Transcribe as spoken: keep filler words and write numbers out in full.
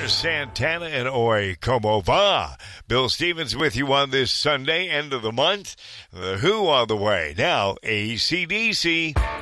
Santana and Oi Como Va. Bill Stevens with you on this Sunday, end of the month. The Who on the way. Now, A C D C.